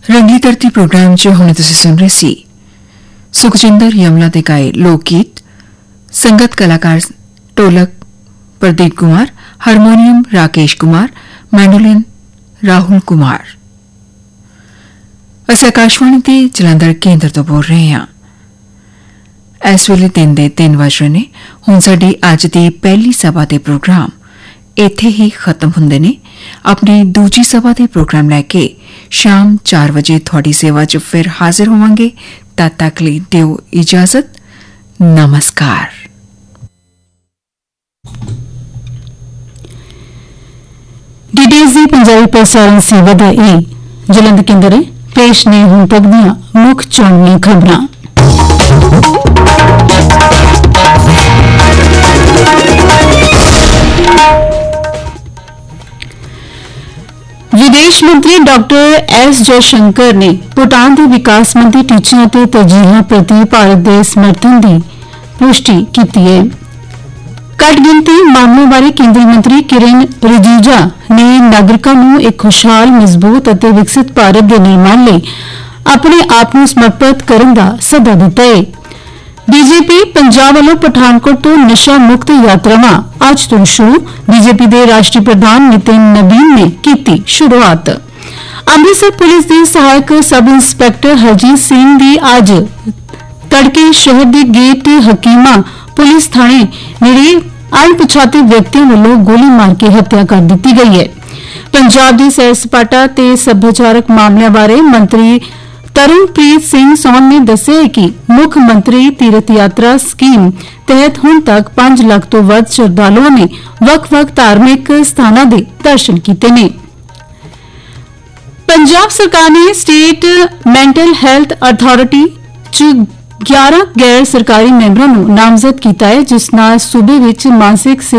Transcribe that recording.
रंगली धरती प्रोग्राम च हुणे तुसीं सुन रहे सी सुखजिंदर यमला दे गाए लोक गीत। संगत कलाकार ढोलक प्रदीप कुमार, हारमोनियम राकेश कुमार, मैंडोलिन राहुल कुमार। असीं आकाशवाणी के जलंधर केंद्र तो बोल रहे हैं। इस वेले दिन दे 3 वज रहे ने। हुण साडी अज दी पहली सभा दे प्रोग्राम इत्थे ही खत्म हुंदे ने। अपनी दूजी सभा दे प्रोग्राम लैके शाम 4 बजे थोड़ी सेवा च फिर हाजिर होवांगे। तद तक लई दिओ इजाजत। नमस्कार। डीडीजी पंजाबी प्रसारण सेवा दा जलंधर केंद्र पेश ने हुण तक दियां मुख चुणवीं खबरां। विदेश मंत्री डॉक्टर एस जयशंकर ने भूटान के विकास संबंधी टीचियां ते तरजीहां प्रति भारत के समर्थन की पुष्टि की है। घट गिनती मामलों बारे केंद्रीय मंत्री किरेन रिजिजू ने नागरिकों को एक खुशहाल मजबूत और विकसित भारत के निर्माण लिए अपने आप को समर्पित करने का सदा दिता है। बीजेपी पंजाब वालों पठानकोट तो नशा मुक्त यात्रावां अज तो शुरू। बीजेपी के राष्ट्रीय प्रधान नितिन नवीन ने की शुरुआत। अमृतसर पुलिस के सहायक सब इंस्पैक्टर हरजीत सिंह की अज तड़के शहर के गेट हकीमा पुलिस थाने नेड़े अणपछाते व्यक्तियों वालों गोली मार के हत्या कर दी गई है। पंजाब की सैर सपाटा ते सभाचारक मामलों बारे मंत्री तरनप्रीत सिंह सोन ने दस्सिया कि मुख्य मंत्री तीर्थ यात्रा स्कीम तहत हुण तक 5 लाख तो वध श्रद्धालुओं ने वख-वख धार्मिक स्थानों के दर्शन किए ने। पंजाब सरकार ने स्टेट मेंटल हेल्थ अथॉरिटी च 11 गैर सरकारी मैंबरों को नामजद किया है, जिस नाल सूबे विच मानसिक